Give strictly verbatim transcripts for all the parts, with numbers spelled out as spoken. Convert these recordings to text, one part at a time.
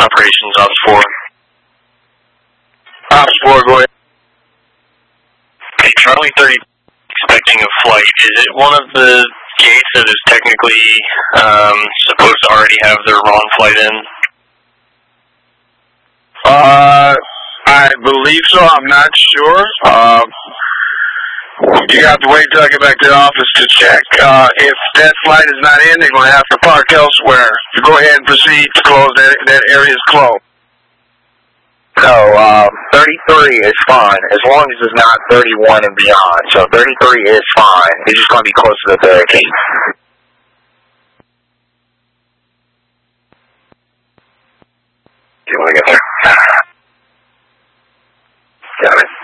operations, Ops four. Ops four, go ahead. Okay, Charlie thirty expecting a flight. Is it one of the gates that is technically um, supposed to already have their wrong flight in? Uh, I believe so. I'm not sure. Uh, you have to wait till I get back to the office to check. Uh, if that flight is not in, they're going to have to park elsewhere. You go ahead and proceed to close. That, that area is closed. So, uh, thirty-three is fine, as long as it's not thirty-one and beyond. So, thirty-three is fine. It's just going to be close to the barricade. Do you want to get there? Got it.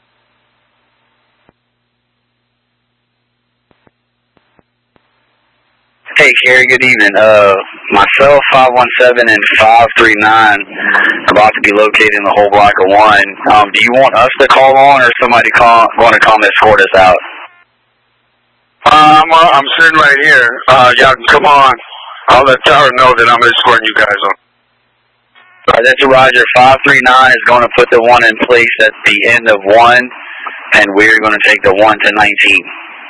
Hey, Carrie, good evening. Uh, myself, five one seven and five three nine are about to be located in the whole block of one. Um, do you want us to call on or somebody call, going to come escort us out? Uh, I'm, uh, I'm sitting right here. Uh, y'all can come on. I'll let Tara know that I'm escorting you guys on. All right, that's a Roger. five three nine is going to put the one in place at the end of one, and we're going to take the one to nineteen.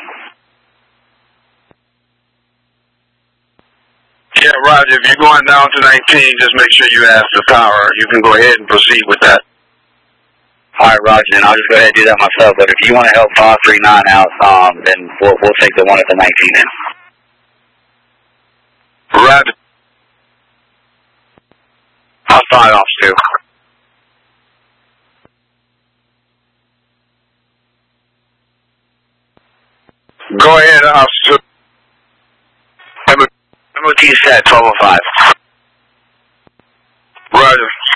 Yeah, Roger, if you're going down to nineteen, just make sure you ask the power. You can go ahead and proceed with that. All right, Roger, then I'll just go ahead and do that myself. But if you want to help five three nine out, um, then we'll, we'll take the one at the nineteen in. Roger. I'll sign off, too. Go ahead, officer. M O T set, twelve oh five. Roger.